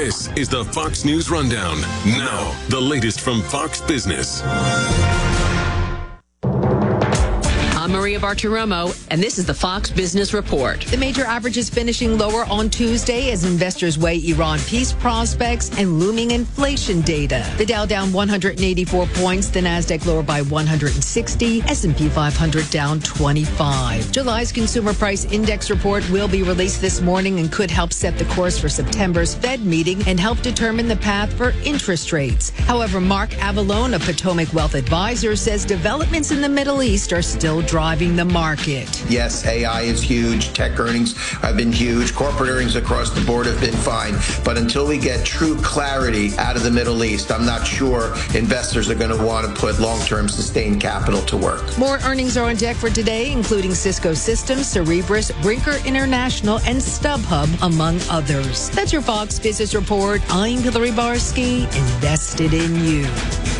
This is the Fox News Rundown. Now, the latest from Fox Business. I'm Maria Bartiromo, and this is the Fox Business Report. The major averages finishing lower on Tuesday as investors weigh Iran peace prospects and looming inflation data. The Dow down 184 points, the Nasdaq lower by 160, S&P 500 down 25. July's Consumer Price Index report will be released this morning and could help set the course for September's Fed meeting and help determine the path for interest rates. However, Mark Avalone of Potomac Wealth Advisors says developments in the Middle East are still driving the market. Yes, AI is huge. Tech earnings have been huge. Corporate earnings across the board have been fine. But until we get true clarity out of the Middle East, I'm not sure investors are going to want to put long-term sustained capital to work. More earnings are on deck for today, including Cisco Systems, Cerebras, Brinker International, and StubHub, among others. That's your Fox Business Report. I'm Hillary Barsky, invested in you.